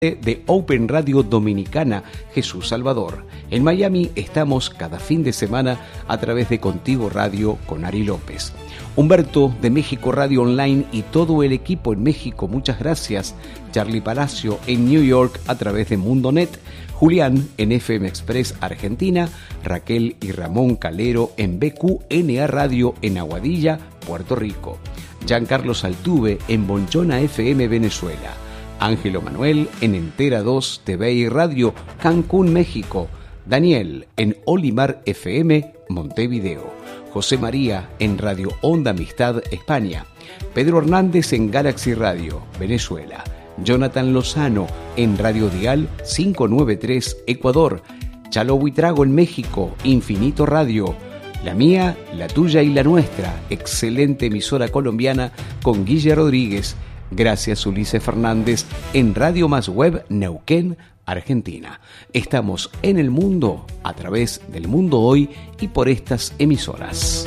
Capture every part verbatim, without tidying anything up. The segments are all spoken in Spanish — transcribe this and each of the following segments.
de Open Radio Dominicana, Jesús Salvador. En Miami estamos cada fin de semana a través de Contigo Radio con Ari López. Humberto de México Radio Online y todo el equipo en México, muchas gracias. Charlie Palacio en New York a través de Mundonet. Julián en F M Express Argentina. Raquel y Ramón Calero en B Q N A Radio en Aguadilla, Puerto Rico. Giancarlo Altuve en Bonchona F M Venezuela. Ángelo Manuel en Entera dos T V y Radio, Cancún, México. Daniel en Olimar F M, Montevideo. José María en Radio Onda Amistad, España. Pedro Hernández en Galaxy Radio, Venezuela. Jonathan Lozano en Radio Dial quinientos noventa y tres, Ecuador. Chalo Buitrago en México, Infinito Radio. La mía, la tuya y la nuestra, excelente emisora colombiana con Guille Rodríguez. Gracias Ulises Fernández en Radio Más Web Neuquén, Argentina. Estamos en el mundo a través del Mundo Hoy y por estas emisoras.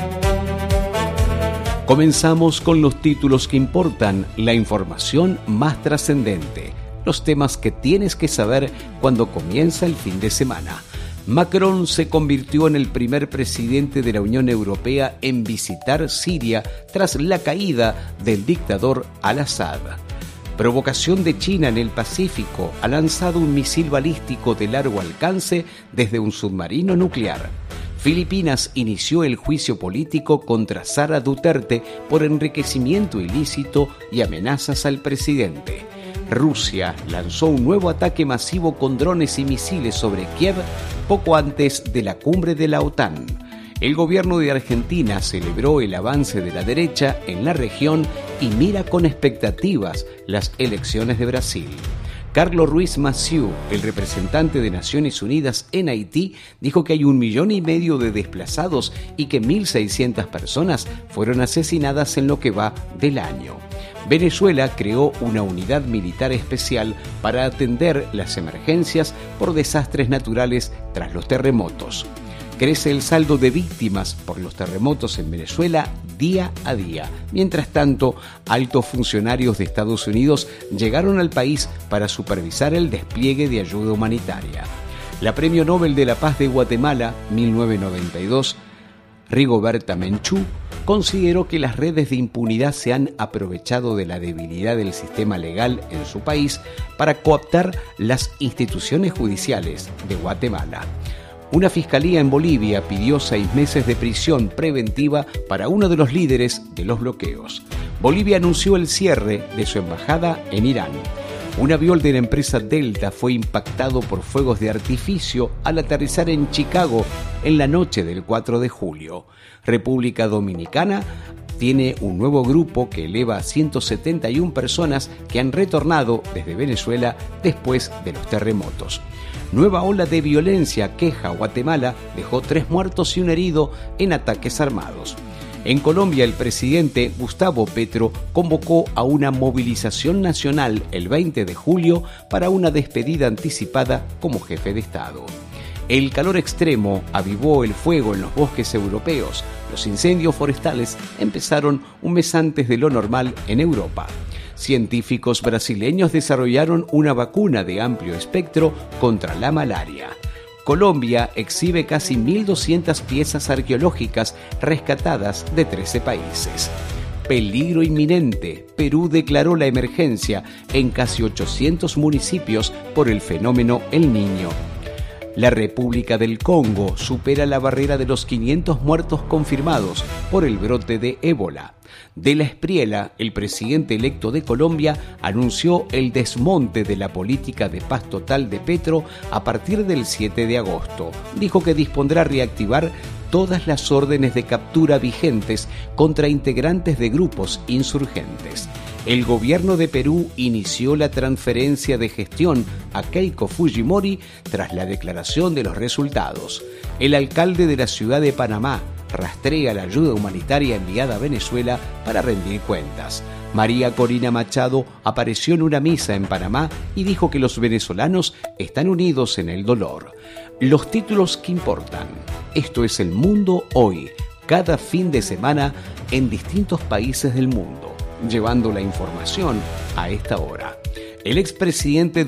Comenzamos con los títulos que importan, la información más trascendente, los temas que tienes que saber cuando comienza el fin de semana. Macron se convirtió en el primer presidente de la Unión Europea en visitar Siria tras la caída del dictador al-Assad. Provocación de China en el Pacífico, ha lanzado un misil balístico de largo alcance desde un submarino nuclear. Filipinas inició el juicio político contra Sara Duterte por enriquecimiento ilícito y amenazas al presidente. Rusia lanzó un nuevo ataque masivo con drones y misiles sobre Kiev poco antes de la cumbre de la OTAN. El gobierno de Argentina celebró el avance de la derecha en la región y mira con expectativas las elecciones de Brasil. Carlos Ruiz Massieu, el representante de Naciones Unidas en Haití, dijo que hay un millón y medio de desplazados y que mil seiscientas personas fueron asesinadas en lo que va del año. Venezuela creó una unidad militar especial para atender las emergencias por desastres naturales tras los terremotos. Crece el saldo de víctimas por los terremotos en Venezuela día a día. Mientras tanto, altos funcionarios de Estados Unidos llegaron al país para supervisar el despliegue de ayuda humanitaria. La Premio Nobel de la Paz de Guatemala, mil novecientos noventa y dos, Rigoberta Menchú, consideró que las redes de impunidad se han aprovechado de la debilidad del sistema legal en su país para cooptar las instituciones judiciales de Guatemala. Una fiscalía en Bolivia pidió seis meses de prisión preventiva para uno de los líderes de los bloqueos. Bolivia anunció el cierre de su embajada en Irán. Un avión de la empresa Delta fue impactado por fuegos de artificio al aterrizar en Chicago en la noche del cuatro de julio. República Dominicana tiene un nuevo grupo que eleva a ciento setenta y una personas que han retornado desde Venezuela después de los terremotos. Nueva ola de violencia queja a Guatemala, dejó tres muertos y un herido en ataques armados. En Colombia, el presidente Gustavo Petro convocó a una movilización nacional el veinte de julio para una despedida anticipada como jefe de Estado. El calor extremo avivó el fuego en los bosques europeos. Los incendios forestales empezaron un mes antes de lo normal en Europa. Científicos brasileños desarrollaron una vacuna de amplio espectro contra la malaria. Colombia exhibe casi mil doscientas piezas arqueológicas rescatadas de trece países. Peligro inminente. Perú declaró la emergencia en casi ochocientos municipios por el fenómeno El Niño. La República del Congo supera la barrera de los quinientos muertos confirmados por el brote de ébola. De la Espriella, el presidente electo de Colombia anunció el desmonte de la política de paz total de Petro a partir del siete de agosto. Dijo que dispondrá reactivar todas las órdenes de captura vigentes contra integrantes de grupos insurgentes. El gobierno de Perú inició la transferencia de gestión a Keiko Fujimori tras la declaración de los resultados. El alcalde de la ciudad de Panamá rastrea la ayuda humanitaria enviada a Venezuela para rendir cuentas. María Corina Machado apareció en una misa en Panamá y dijo que los venezolanos están unidos en el dolor. Los títulos que importan. Esto es El Mundo Hoy, cada fin de semana en distintos países del mundo, llevando la información a esta hora. El expresidente